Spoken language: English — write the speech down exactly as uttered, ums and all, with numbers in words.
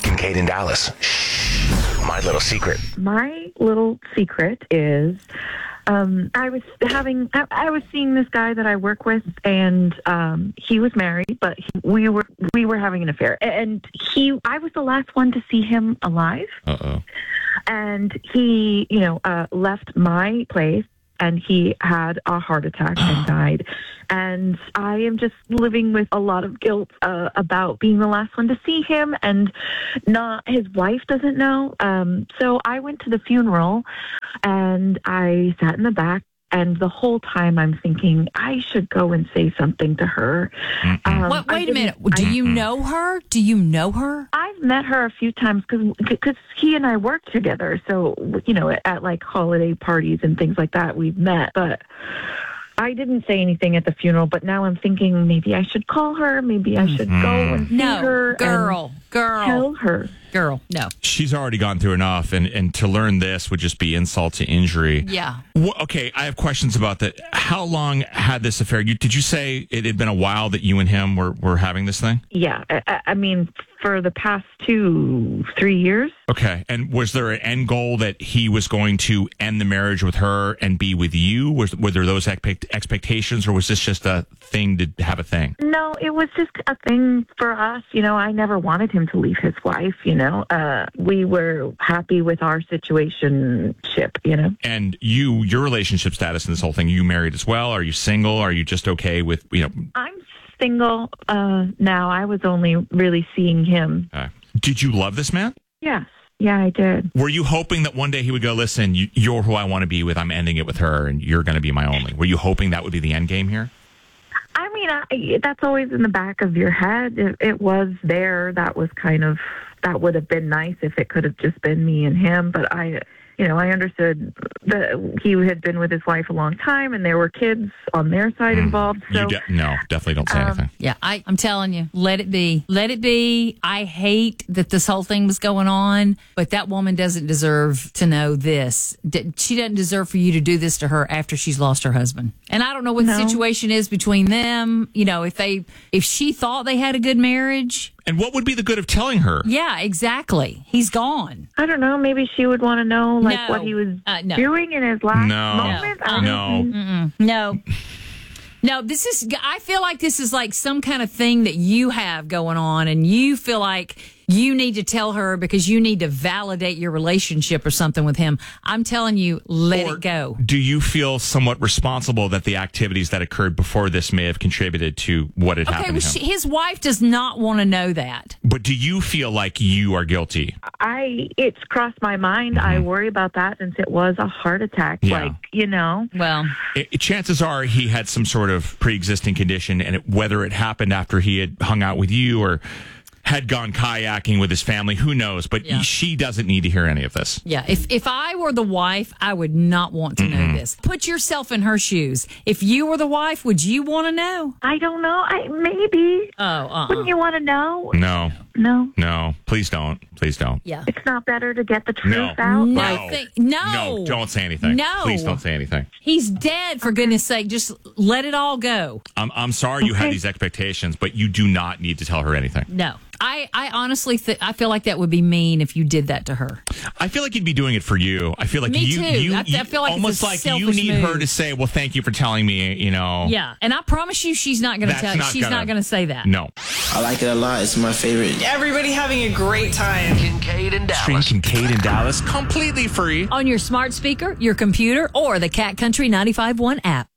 Kincaid in Dallas. Shh. My little secret. My little secret is um, I was having, I, I was seeing this guy that I work with, and um, he was married, but he, we were we were having an affair. And he, I was the last one to see him alive. Uh-oh. And he, you know, uh, left my place. And he had a heart attack and died. And I am just living with a lot of guilt uh, about being the last one to see him, and not his wife doesn't know. Um, so I went to the funeral, and I sat in the back. And the whole time I'm thinking, I should go and say something to her. Um, what, wait a minute. Do I, you know her? Do you know her? I've met her a few times because he and I work together. So, you know, at, at like holiday parties and things like that, we've met. But I didn't say anything at the funeral. But now I'm thinking maybe I should call her. Maybe I should go and see no, her. girl, and girl. Tell her. Girl, no. She's already gone through enough, and, and to learn this would just be insult to injury. Yeah. Wh- okay, I have questions about that. How long had this affair? You, did you say it had been a while that you and him were, were having this thing? Yeah. I, I mean, for the past two, three years. Okay. And was there an end goal that he was going to end the marriage with her and be with you? Was, were there those expect- expectations, or was this just a thing to have a thing? No, it was just a thing for us. You know, I never wanted him to leave his wife, you know. Uh, we were happy with our situationship, you know. And you, your relationship status in this whole thing, you married as well? Are you single? Are you just okay with, you know? I'm single uh, now. I was only really seeing him. Uh, did you love this man? Yes. Yeah, I did. Were you hoping that one day he would go, listen, you, you're who I want to be with. I'm ending it with her, and you're going to be my only. Were you hoping that would be the end game here? I mean, I, that's always in the back of your head. It, it was there. That was kind of, that would have been nice if it could have just been me and him. But I, you know, I understood that he had been with his wife a long time, and there were kids on their side mm. involved. So you de- no, definitely don't say um, anything. Yeah, I, I'm telling you, let it be. Let it be. I hate that this whole thing was going on, but that woman doesn't deserve to know this. D- she doesn't deserve for you to do this to her after she's lost her husband. And I don't know what no. the situation is between them. You know, if they, if she thought they had a good marriage. And what would be the good of telling her? Yeah, exactly. He's gone. I don't know. Maybe she would want to know, like, No. what he was Uh, no. doing in his last No. moment. No. I No. mean, Mm-mm. No. No, this is, I feel like this is like some kind of thing that you have going on, and you feel like you need to tell her because you need to validate your relationship or something with him. I'm telling you, let Or it go. Do you feel somewhat responsible that the activities that occurred before this may have contributed to what had Okay, happened well, to she, him? his wife does not want to know that. But do you feel like you are guilty? I it's crossed my mind. Mm-hmm. I worry about that since it was a heart attack. Yeah. Like, you know. Well, I chances are he had some sort of pre-existing condition, and it, whether it happened after he had hung out with you or had gone kayaking with his family, who knows? But Yeah. she doesn't need to hear any of this. yeah, if if I were the wife, I would not want to know this. Put yourself in her shoes. If you were the wife, would you want to know? I don't know. I maybe. Oh, uh-uh. Wouldn't you want to know? No, No. no, please don't. Please don't. Yeah. It's not better to get the truth No. out. No, No. I think, no. No, don't say anything. No. Please don't say anything. He's dead, for goodness sake. Just let it all go. I'm, I'm sorry you had Okay. these expectations, but you do not need to tell her anything. No. I, I honestly th- I feel like that would be mean if you did that to her. I feel like you'd be doing it for you. I feel like Me you, too. you, I- I you- feel like it's almost a like you selfish need her move. to say, "Well, thank you for telling me." You know. Yeah, and I promise you, she's not going to That's tell. not She's gonna- not going to say that. No. I like it a lot. It's my favorite. Everybody having a great time. Kincaid in Stream Dallas. Kincaid in Dallas completely free. On your smart speaker, your computer, or the Cat Country ninety-five point one app.